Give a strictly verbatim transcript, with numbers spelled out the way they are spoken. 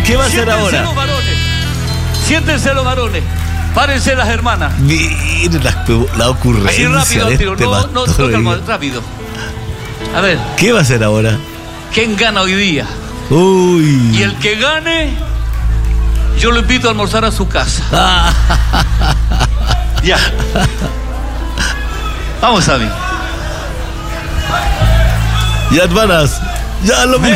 ¿Qué va a hacer ahora? Los varones. Siéntense los varones. Párense las hermanas. Miren la, la ocurrencia. Así rápido, de tío. este No, no, pastor. no, calma, rápido. A ver. ¿Qué va a hacer ahora? ¿Quién gana hoy día? Uy. Y el que gane, yo lo invito a almorzar a su casa. Ya. Vamos, Sammy. Ya, hermanas. Ya lo mismo.